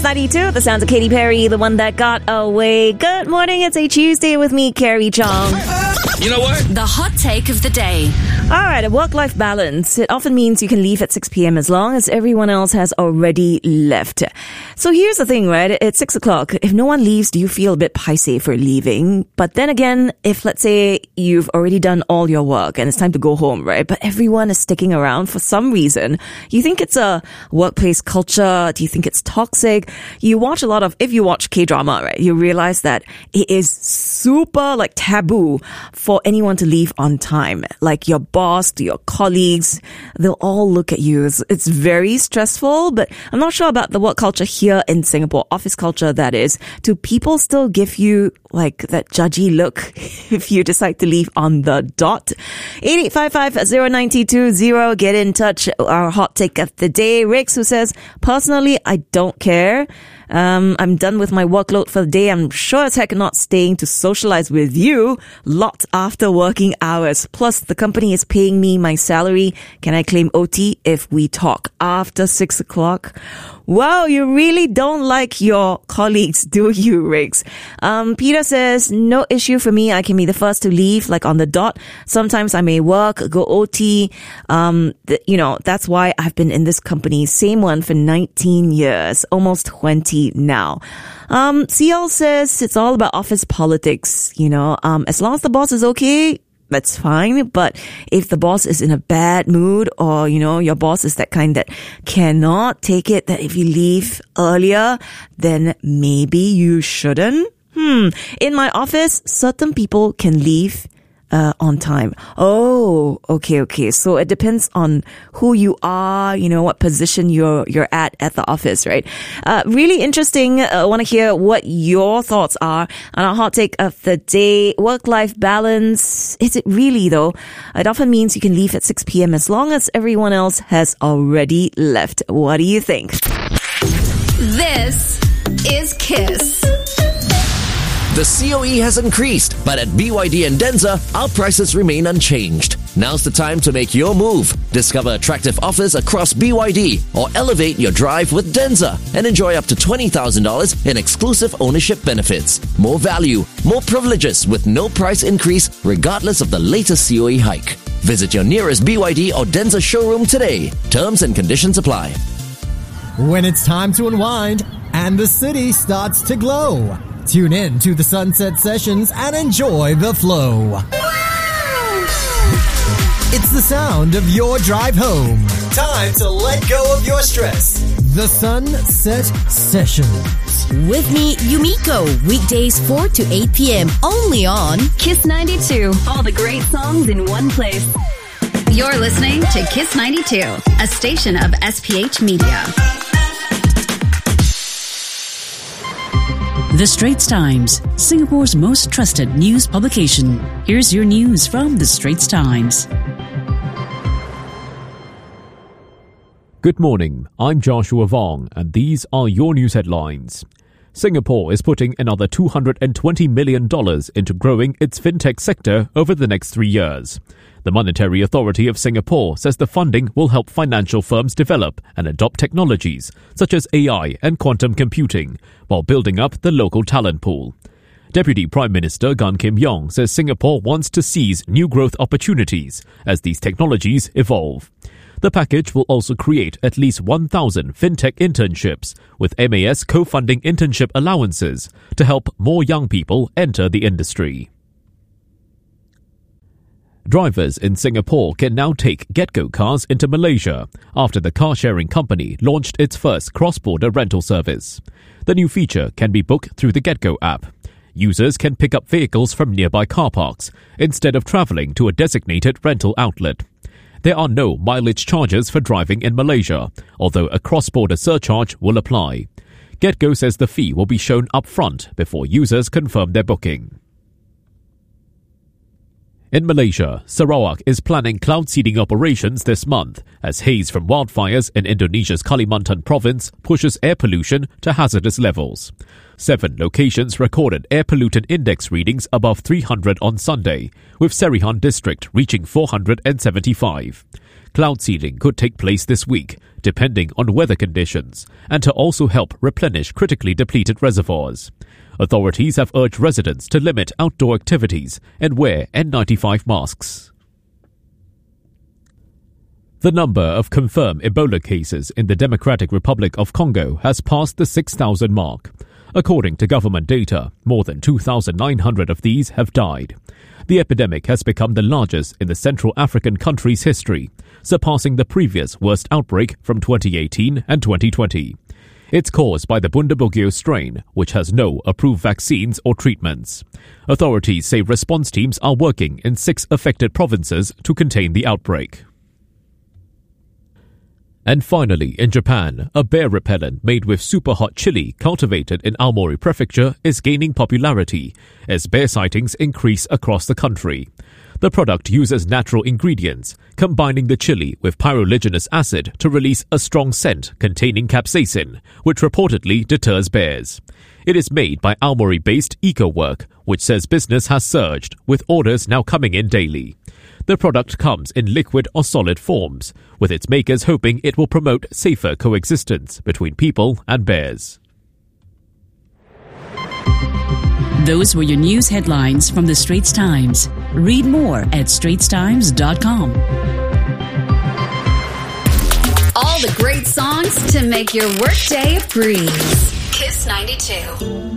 92, the sounds of Katy Perry, the one that got away. Good morning, it's a Tuesday with me, Carrie Chong. You know what? The hot take of the day. All right, a work-life balance. It often means you can leave at 6 p.m. as long as everyone else has already left. So here's the thing, right? It's 6 o'clock. If no one leaves, do you feel a bit paiseh for leaving? But then again, if let's say you've already done all your work and it's time to go home, right? But everyone is sticking around for some reason. You think it's a workplace culture? Do you think it's toxic? If you watch K-drama, right? You realize that it is super taboo for anyone to leave on time. Like your boss, to your colleagues, they'll all look at you. It's very stressful, but I'm not sure about the work culture here in Singapore, office culture that is. Do people still give you that judgy look if you decide to leave on the dot? 8855-0920, get in touch. Our hot take of the day. Rix, who says, personally, I don't care. I'm done with my workload for the day. I'm sure as heck not staying to socialize with you lot after working hours. Plus, the company is paying me my salary. Can I claim OT if we talk after 6 o'clock? Wow, you really don't like your colleagues, do you, Riggs? Peter says, no issue for me. I can be the first to leave, on the dot. Sometimes I may work, go OT. That's why I've been in this company, same one for 19 years, almost 20 now. CL says it's all about office politics, as long as the boss is okay, that's fine. But if the boss is in a bad mood or, your boss is that kind that cannot take it, that if you leave earlier, then maybe you shouldn't. In my office, certain people can leave on time. Oh, okay. So it depends on who you are, what position you're at the office, right? Really interesting. I want to hear what your thoughts are on our hot take of the day. Work-life balance. Is it really though? It often means you can leave at 6 p.m. as long as everyone else has already left. What do you think? This is Kiss. The COE has increased, but at BYD and Denza, our prices remain unchanged. Now's the time to make your move. Discover attractive offers across BYD or elevate your drive with Denza and enjoy up to $20,000 in exclusive ownership benefits. More value, more privileges with no price increase regardless of the latest COE hike. Visit your nearest BYD or Denza showroom today. Terms and conditions apply. When it's time to unwind and the city starts to glow, tune in to the Sunset Sessions and enjoy the flow. Wow! It's the sound of your drive home. Time to let go of your stress. The Sunset Sessions. With me, Yumiko. Weekdays 4 to 8 p.m. Only on Kiss 92. All the great songs in one place. You're listening to Kiss 92, a station of SPH Media. The Straits Times, Singapore's most trusted news publication. Here's your news from The Straits Times. Good morning, I'm Joshua Vong, and these are your news headlines. Singapore is putting another $220 million into growing its fintech sector over the next 3 years. The Monetary Authority of Singapore says the funding will help financial firms develop and adopt technologies such as AI and quantum computing, while building up the local talent pool. Deputy Prime Minister Gan Kim Yong says Singapore wants to seize new growth opportunities as these technologies evolve. The package will also create at least 1,000 fintech internships, with MAS co-funding internship allowances to help more young people enter the industry. Drivers in Singapore can now take GetGo cars into Malaysia after the car-sharing company launched its first cross-border rental service. The new feature can be booked through the GetGo app. Users can pick up vehicles from nearby car parks instead of travelling to a designated rental outlet. There are no mileage charges for driving in Malaysia, although a cross-border surcharge will apply. GetGo says the fee will be shown up front before users confirm their booking. In Malaysia, Sarawak is planning cloud seeding operations this month as haze from wildfires in Indonesia's Kalimantan province pushes air pollution to hazardous levels. 7 locations recorded air pollutant index readings above 300 on Sunday, with Serihan district reaching 475. Cloud seeding could take place this week, depending on weather conditions, and to also help replenish critically depleted reservoirs. Authorities have urged residents to limit outdoor activities and wear N95 masks. The number of confirmed Ebola cases in the Democratic Republic of Congo has passed the 6,000 mark. According to government data, more than 2,900 of these have died. The epidemic has become the largest in the Central African country's history, surpassing the previous worst outbreak from 2018 and 2020. It's caused by the Bundibugyo strain, which has no approved vaccines or treatments. Authorities say response teams are working in 6 affected provinces to contain the outbreak. And finally, in Japan, a bear repellent made with super hot chili cultivated in Aomori Prefecture is gaining popularity as bear sightings increase across the country. The product uses natural ingredients, combining the chili with pyroligneous acid to release a strong scent containing capsaicin, which reportedly deters bears. It is made by Aomori-based EcoWork, which says business has surged, with orders now coming in daily. The product comes in liquid or solid forms, with its makers hoping it will promote safer coexistence between people and bears. Those were your news headlines from the Straits Times. Read more at straitstimes.com. All the great songs to make your workday a breeze. Kiss 92.